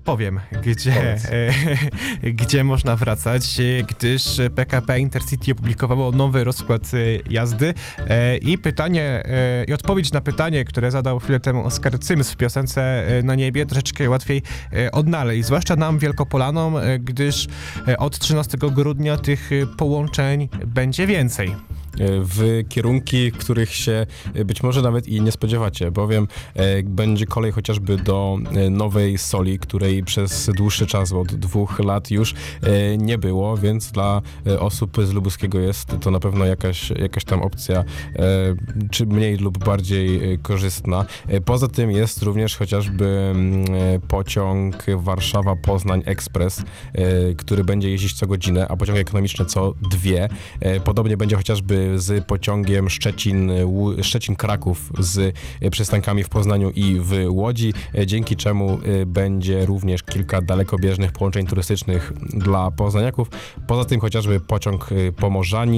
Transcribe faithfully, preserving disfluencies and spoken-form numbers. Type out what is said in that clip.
powiem, gdzie, e, gdzie można wracać, e, gdyż P K P Intercity opublikowało nowy rozkład e, jazdy e, i pytanie, e, i odpowiedź na pytanie, które zadał chwilę temu Oskar Cyms w piosence e, Na niebie, troszeczkę łatwiej e, odnaleźć, zwłaszcza nam, Wielkopolanom, e, gdyż e, od trzynastego grudnia tych e, połączeń będzie więcej. W kierunki, których się być może nawet i nie spodziewacie, bowiem e, będzie kolej chociażby do e, Nowej Soli, której przez dłuższy czas, od dwóch lat już e, nie było, więc dla e, osób z Lubuskiego jest to na pewno jakaś, jakaś tam opcja, e, czy mniej lub bardziej e, korzystna. E, poza tym jest również chociażby e, pociąg Warszawa-Poznań Ekspres, e, który będzie jeździć co godzinę, a pociągi ekonomiczne co dwie. E, podobnie będzie chociażby z pociągiem Szczecin, Szczecin-Kraków z przystankami w Poznaniu i w Łodzi, dzięki czemu będzie również kilka dalekobieżnych połączeń turystycznych dla poznaniaków. Poza tym chociażby pociąg Pomorzani